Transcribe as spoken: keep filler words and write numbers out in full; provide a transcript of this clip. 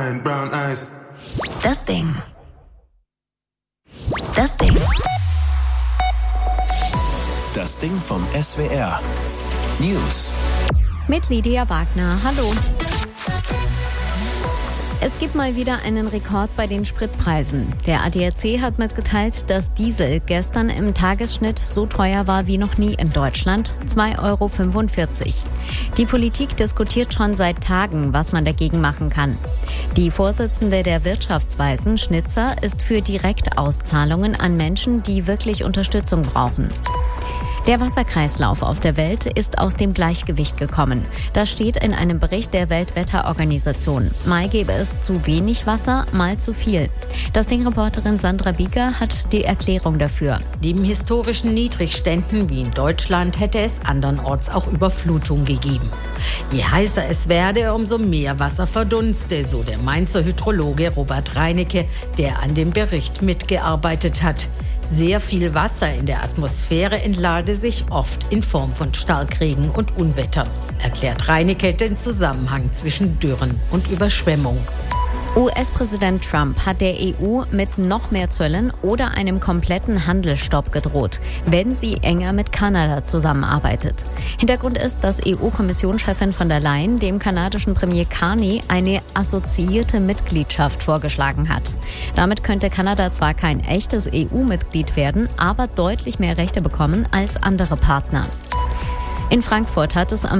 giant brown eyes. Das Ding. Das Ding. Das Ding vom S W R. News. Mit Lydia Wagner. Hallo. Es gibt mal wieder einen Rekord bei den Spritpreisen. Der A D A C hat mitgeteilt, dass Diesel gestern im Tagesschnitt so teuer war wie noch nie in Deutschland, zwei Euro fünfundvierzig. Die Politik diskutiert schon seit Tagen, was man dagegen machen kann. Die Vorsitzende der Wirtschaftsweisen, Schnitzer, ist für Direktauszahlungen an Menschen, die wirklich Unterstützung brauchen. Der Wasserkreislauf auf der Welt ist aus dem Gleichgewicht gekommen. Das steht in einem Bericht der Weltwetterorganisation. Mal gäbe es zu wenig Wasser, mal zu viel. Das Ding-Reporterin Sandra Bieger hat die Erklärung dafür. Neben historischen Niedrigständen wie in Deutschland hätte es andernorts auch Überflutung gegeben. Je heißer es werde, umso mehr Wasser verdunste, so der Mainzer Hydrologe Robert Reinecke, der an dem Bericht mitgearbeitet hat. Sehr viel Wasser in der Atmosphäre entlade sich oft in Form von Starkregen und Unwetter, erklärt Reinecke den Zusammenhang zwischen Dürren und Überschwemmung. U S-Präsident Trump hat der E U mit noch mehr Zöllen oder einem kompletten Handelsstopp gedroht, wenn sie enger mit Kanada zusammenarbeitet. Hintergrund ist, dass E U-Kommissionschefin von der Leyen dem kanadischen Premier Carney eine assoziierte Mitgliedschaft vorgeschlagen hat. Damit könnte Kanada zwar kein echtes E U-Mitglied werden, aber deutlich mehr Rechte bekommen als andere Partner. In Frankfurt hat es am